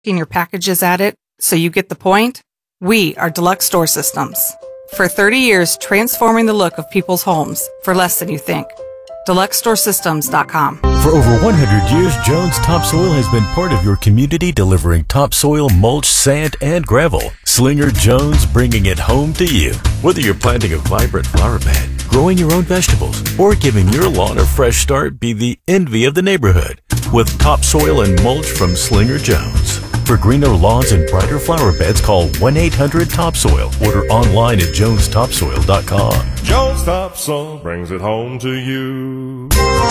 your packages at it, so you get the point? We are Deluxe Door Systems. For 30 years, transforming the look of people's homes for less than you think. DeluxeDoorSystems.com. For over 100 years, Jones Topsoil has been part of your community, delivering topsoil, mulch, sand, and gravel. Slinger Jones, bringing it home to you. Whether you're planting a vibrant flower bed, growing your own vegetables, or giving your lawn a fresh start, be the envy of the neighborhood with topsoil and mulch from Slinger Jones. For greener lawns and brighter flower beds, call 1-800-TOPSOIL. Order online at jonestopsoil.com. Jones Topsoil brings it home to you.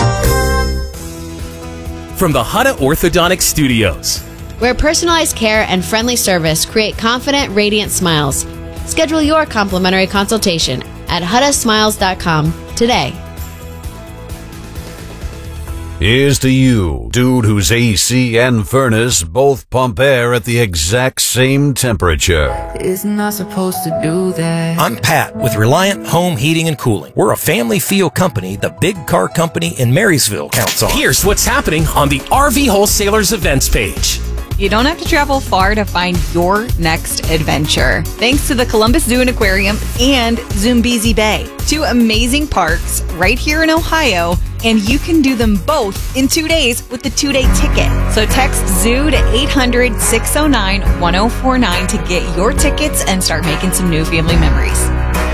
From the Hutta Orthodontic Studios, where personalized care and friendly service create confident, radiant smiles. Schedule your complimentary consultation at HuttaSmiles.com today. Here's to you, dude whose AC and furnace both pump air at the exact same temperature. Isn't I supposed to do that? I'm Pat with Reliant Home Heating and Cooling. We're a family feel company the big car company in Marysville counts on. Here's what's happening on the RV Wholesalers events page. You don't have to travel far to find your next adventure. Thanks to the Columbus Zoo and Aquarium and Zoombezi Bay. 2 amazing parks right here in Ohio, and you can do them both in 2 days with the 2-day ticket. So text ZOO to 800-609-1049 to get your tickets and start making some new family memories.